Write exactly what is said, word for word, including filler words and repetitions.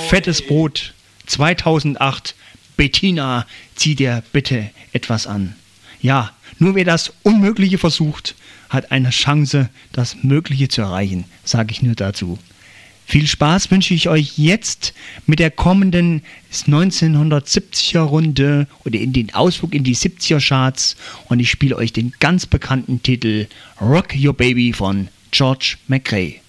Fettes Brot zweitausendacht. Bettina, zieh dir bitte etwas an. Ja, nur wer das Unmögliche versucht, hat eine Chance, das Mögliche zu erreichen, sage ich nur dazu. Viel Spaß wünsche ich euch jetzt mit der kommenden neunzehnhundertsiebziger Runde oder in den Ausflug in die siebziger Charts und ich spiele euch den ganz bekannten Titel Rock Your Baby von George McRae.